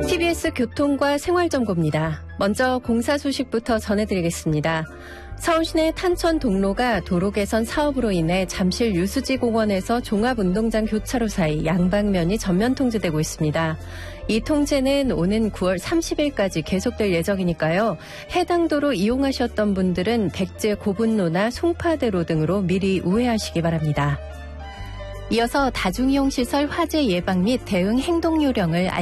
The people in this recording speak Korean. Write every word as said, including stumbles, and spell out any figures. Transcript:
티비에스 교통과 생활정보입니다. 먼저 공사 소식부터 전해드리겠습니다. 서울 시내 탄천 동로가 도로 개선 사업으로 인해 잠실 유수지 공원에서 종합운동장 교차로 사이 양방면이 전면 통제되고 있습니다. 이 통제는 오는 구월 삼십일까지 계속될 예정이니까요. 해당 도로 이용하셨던 분들은 백제 고분로나 송파대로 등으로 미리 우회하시기 바랍니다. 이어서 다중이용시설 화재 예방 및 대응 행동 요령을